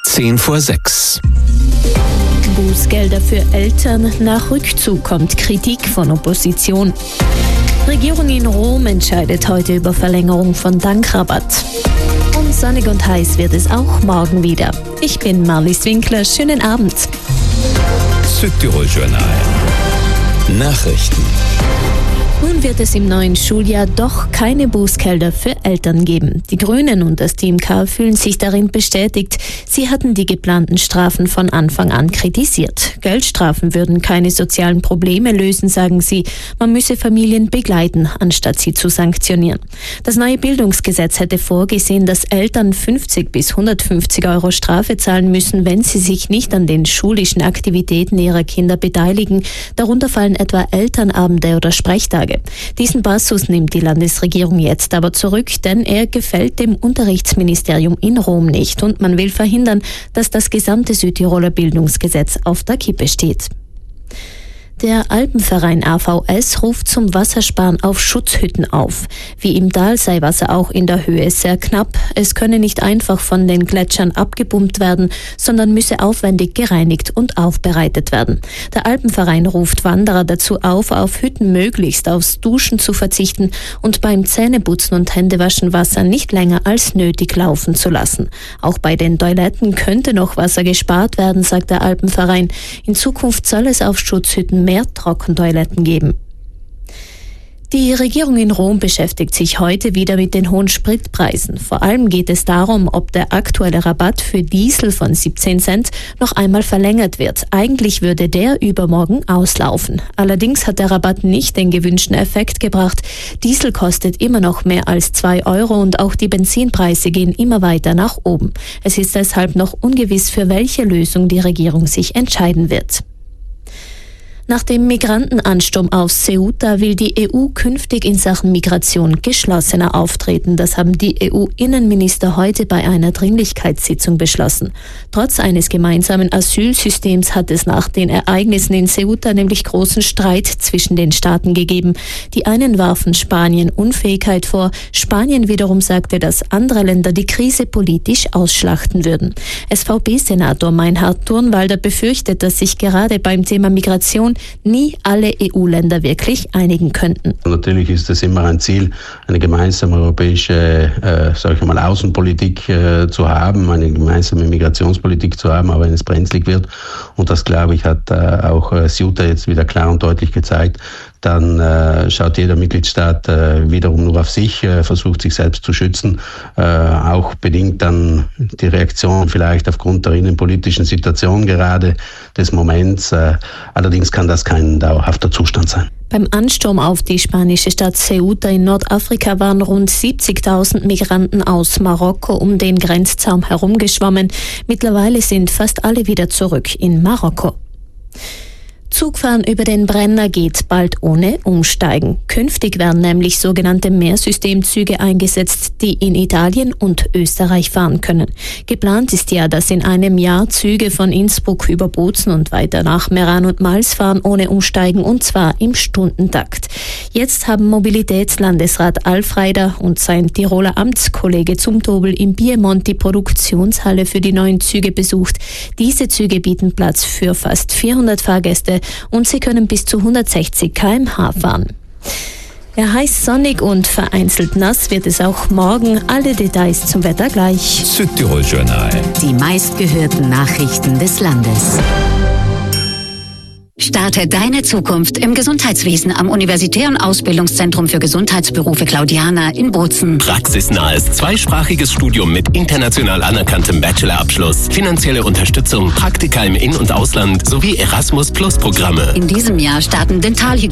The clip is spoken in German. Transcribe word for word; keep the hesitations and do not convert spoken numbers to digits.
zehn vor sechs. Bußgelder für Eltern, nach Rückzug kommt Kritik von Opposition. Regierung in Rom entscheidet heute über Verlängerung von Tankrabatt. Und sonnig und heiß wird es auch morgen wieder. Ich bin Marlies Winkler, schönen Abend. Südtirol Journal. Nachrichten. Nun wird es im neuen Schuljahr doch keine Bußgelder für Eltern geben. Die Grünen und das Team K fühlen sich darin bestätigt. Sie hatten die geplanten Strafen von Anfang an kritisiert. Geldstrafen würden keine sozialen Probleme lösen, sagen sie. Man müsse Familien begleiten, anstatt sie zu sanktionieren. Das neue Bildungsgesetz hätte vorgesehen, dass Eltern fünfzig bis hundertfünfzig Euro Strafe zahlen müssen, wenn sie sich nicht an den schulischen Aktivitäten ihrer Kinder beteiligen. Darunter fallen etwa Elternabende oder Sprechtage. Diesen Passus nimmt die Landesregierung jetzt aber zurück, denn er gefällt dem Unterrichtsministerium in Rom nicht und man will verhindern, dass das gesamte Südtiroler Bildungsgesetz auf der Kippe steht. Der Alpenverein A V S ruft zum Wassersparen auf Schutzhütten auf. Wie im Tal sei Wasser auch in der Höhe sehr knapp. Es könne nicht einfach von den Gletschern abgepumpt werden, sondern müsse aufwendig gereinigt und aufbereitet werden. Der Alpenverein ruft Wanderer dazu auf, auf Hütten möglichst aufs Duschen zu verzichten und beim Zähneputzen und Händewaschen Wasser nicht länger als nötig laufen zu lassen. Auch bei den Toiletten könnte noch Wasser gespart werden, sagt der Alpenverein. In Zukunft soll es auf Schutzhütten mehr Trockentoiletten geben. Die Regierung in Rom beschäftigt sich heute wieder mit den hohen Spritpreisen. Vor allem geht es darum, ob der aktuelle Rabatt für Diesel von siebzehn Cent noch einmal verlängert wird. Eigentlich würde der übermorgen auslaufen. Allerdings hat der Rabatt nicht den gewünschten Effekt gebracht. Diesel kostet immer noch mehr als zwei Euro und auch die Benzinpreise gehen immer weiter nach oben. Es ist deshalb noch ungewiss, für welche Lösung die Regierung sich entscheiden wird. Nach dem Migrantenansturm auf Ceuta will die E U künftig in Sachen Migration geschlossener auftreten. Das haben die E U-Innenminister heute bei einer Dringlichkeitssitzung beschlossen. Trotz eines gemeinsamen Asylsystems hat es nach den Ereignissen in Ceuta nämlich großen Streit zwischen den Staaten gegeben. Die einen warfen Spanien Unfähigkeit vor. Spanien wiederum sagte, dass andere Länder die Krise politisch ausschlachten würden. S V P-Senator Meinhard Turnwalder befürchtet, dass sich gerade beim Thema Migration nie alle E U-Länder wirklich einigen könnten. Natürlich ist es immer ein Ziel, eine gemeinsame europäische äh, sag ich mal, Außenpolitik äh, zu haben, eine gemeinsame Migrationspolitik zu haben, aber wenn es brenzlig wird, und das, glaube ich, hat äh, auch äh, Ceuta jetzt wieder klar und deutlich gezeigt, dann äh, schaut jeder Mitgliedstaat äh, wiederum nur auf sich, äh, versucht sich selbst zu schützen, äh, auch bedingt dann die Reaktion vielleicht aufgrund der innenpolitischen Situation gerade des Moments. Äh, allerdings kann das kein dauerhafter Zustand sein. Beim Ansturm auf die spanische Stadt Ceuta in Nordafrika waren rund siebzigtausend Migranten aus Marokko um den Grenzzaun herumgeschwommen. Mittlerweile sind fast alle wieder zurück in Marokko. Zugfahren über den Brenner geht bald ohne Umsteigen. Künftig werden nämlich sogenannte Mehrsystemzüge eingesetzt, die in Italien und Österreich fahren können. Geplant ist ja, dass in einem Jahr Züge von Innsbruck über Bozen und weiter nach Meran und Mals fahren ohne Umsteigen, und zwar im Stundentakt. Jetzt haben Mobilitätslandesrat Alf Reider und sein Tiroler Amtskollege Zumtobel im Piemont die Produktionshalle für die neuen Züge besucht. Diese Züge bieten Platz für fast vierhundert Fahrgäste und sie können bis zu hundertsechzig Kilometer pro Stunde fahren. Ja, heiß, sonnig und vereinzelt nass wird es auch morgen. Alle Details zum Wetter gleich. Südtirol Journal. Die meistgehörten Nachrichten des Landes. Starte deine Zukunft im Gesundheitswesen am Universitären Ausbildungszentrum für Gesundheitsberufe Claudiana in Bozen. Praxisnahes zweisprachiges Studium mit international anerkanntem Bachelorabschluss, finanzielle Unterstützung, Praktika im In- und Ausland sowie Erasmus-Plus-Programme. In diesem Jahr starten Dentalhygiene